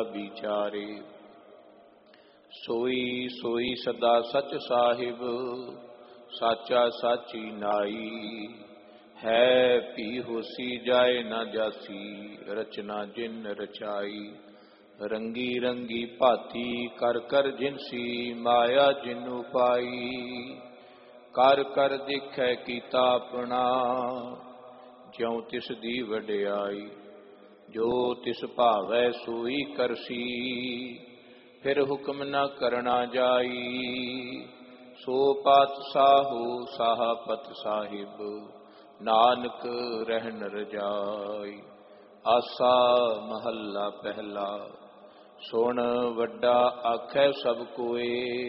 ਵਿਚਾਰੇ। ਸੋਈ ਸੋਈ ਸਦਾ ਸਚ ਸਾਹਿਬ, ਸਾਚਾ ਸਾਚੀ ਨਾਈ। ਹੈ ਭੀ ਹੋਸੀ ਜਾਏ ਨਾ ਜਾਸੀ, ਰਚਨਾ ਜਿਨ ਰਚਾਈ। ਰੰਗੀ ਰੰਗੀ ਭਾਤੀ ਕਰ ਕਰ ਜਿਨਸੀ, ਮਾਇਆ ਜਿਨ ਉਪਾਈ। ਕਰ ਕਰ ਦੇਖੈ ਕੀਤਾ ਆਪਣਾ, ਜਿਉ ਤਿਸ ਦੀ ਵਡਿਆਈ। ਜੋ ਤਿਸ ਭਾਵੈ ਸੋਈ ਕਰਸੀ, ਫਿਰ ਹੁਕਮ ਨ ਕਰਨਾ ਜਾਈ। ਸੋ ਪਾਤਸ਼ਾਹੋ ਸਾਹਾ ਪਤ ਸਾਹਿਬ, ਨਾਨਕ ਰਹਿਨ ਰਜਾਈ। ਆਸਾ ਮਹੱਲਾ ਪਹਿਲਾ। ਸੁਣ ਵੱਡਾ ਆਖੈ ਸਭ ਕੋਏ,